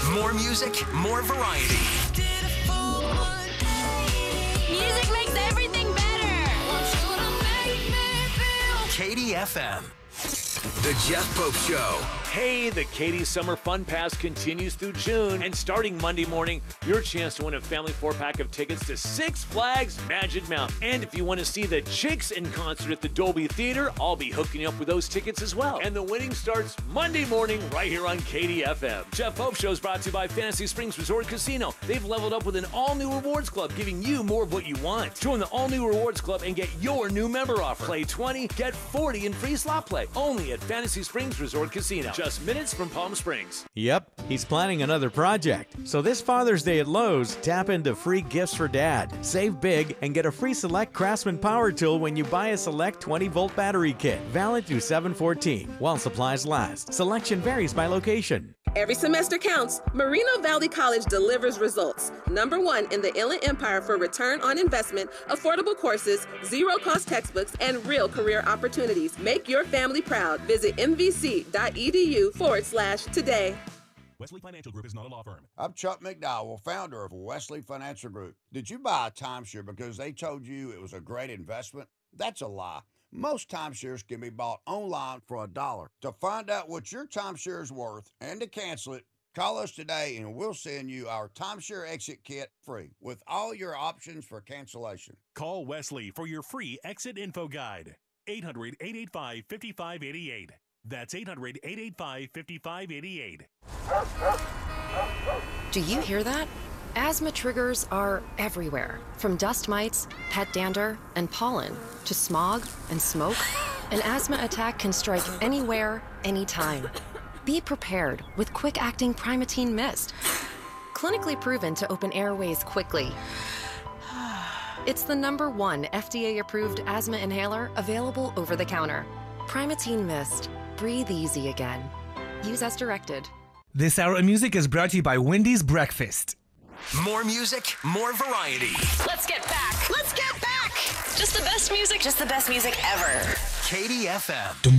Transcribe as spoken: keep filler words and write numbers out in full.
More music, more variety. Music makes everything better. Katie F M. The Jeff Pope Show. Hey, the Katie Summer Fun Pass continues through June, and starting Monday morning, your chance to win a family four-pack of tickets to Six Flags Magic Mountain. And if you want to see the Chicks in concert at the Dolby Theater, I'll be hooking you up with those tickets as well. And the winning starts Monday morning right here on Katie F M. Jeff Pope Show is brought to you by Fantasy Springs Resort Casino. They've leveled up with an all-new rewards club, giving you more of what you want. Join the all-new rewards club and get your new member offer. Play twenty, get forty in free slot play. Only at Fantasy Springs Resort Casino. Just minutes from Palm Springs. Yep, he's planning another project. So this Father's Day at Lowe's, tap into free gifts for Dad. Save big and get a free Select Craftsman power tool when you buy a Select twenty volt battery kit. Valid through seven fourteen while supplies last. Selection varies by location. Every semester counts. Moreno Valley College delivers results. Number one in the Inland Empire for return on investment, affordable courses, zero-cost textbooks, and real career opportunities. Make your family proud. Visit mvc.edu forward slash today. Wesley Financial Group is not a law firm. I'm Chuck McDowell, founder of Wesley Financial Group. Did you buy a timeshare because they told you it was a great investment? That's a lie. Most timeshares can be bought online for a dollar. To find out what your timeshare is worth and to cancel it, call us today and we'll send you our timeshare exit kit free with all your options for cancellation. Call Wesley for your free exit info guide. eight hundred, eight eight five, five five eight eight. That's eight hundred, eight eight five, five five eight eight. Do you hear that? Asthma triggers are everywhere, from dust mites, pet dander, and pollen, to smog and smoke. An asthma attack can strike anywhere, anytime. Be prepared with quick-acting Primatene Mist. Clinically proven to open airways quickly. It's the number one F D A-approved asthma inhaler available over the counter. Primatene Mist. Breathe easy again. Use as directed. This hour of music is brought to you by Wendy's Breakfast. More music, more variety. Let's get back. Let's get back. Just the best music. Just the best music ever. Katie F M.